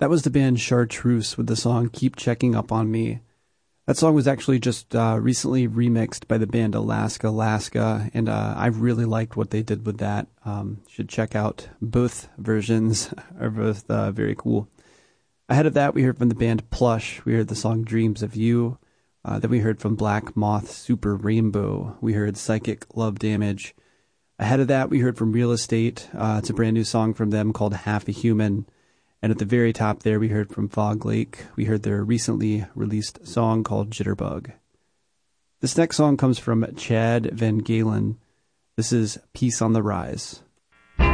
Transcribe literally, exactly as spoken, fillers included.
That was the band Chartreuse with the song Keep Checking Up on Me. That song was actually just uh, recently remixed by the band Alaska Alaska, and uh, I really liked what they did with that. Um, should check out both versions, are both uh, very cool. Ahead of that, we heard from the band Plush. We heard the song Dreams of You. Uh, then we heard from Black Moth Super Rainbow. We heard Psychic Love Damage. Ahead of that, we heard from Real Estate. Uh, it's a brand new song from them called Half a Human. And at the very top there, we heard from Fog Lake. We heard their recently released song called Jitterbug. This next song comes from Chad Van Galen. This is Peace on the Rise.